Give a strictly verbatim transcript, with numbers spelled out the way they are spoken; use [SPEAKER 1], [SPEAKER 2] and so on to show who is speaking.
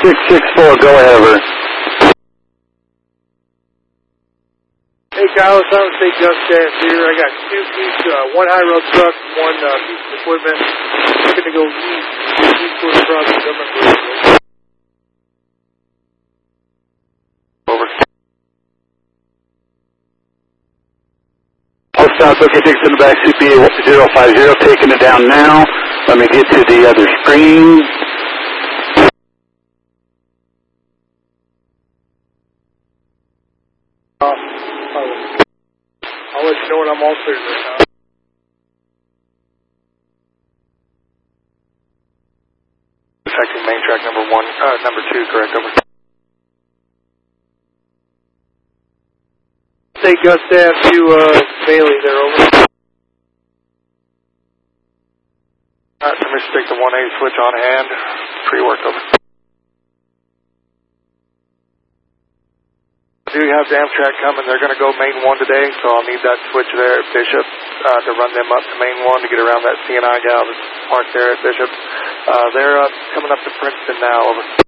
[SPEAKER 1] six six four, go ahead, over.
[SPEAKER 2] Hey, Kyle, it's on State Gus Gas here. I got two piece, uh, one high road truck, one uh, piece of equipment. Looking to go east, eastward across the government bridge.
[SPEAKER 1] Over. Post South, okay, takes in the back, C P A zero five zero, taking it down now. Let me get to the other screen.
[SPEAKER 2] Uh, I'll let you know when I'm all clear right now.
[SPEAKER 3] Affecting main track number one, uh, number two, correct, over.
[SPEAKER 2] State Gus Gas to uh, Bailey there, over.
[SPEAKER 3] Alright, permission to take the one A switch on hand. Pre-work, over. I do have the Amtrak coming. They're going to go main one today, so I'll need that switch there at Bishop uh, to run them up to main one to get around that C and I gal that's parked there at Bishop. Uh, they're uh, coming up to Princeton now, over.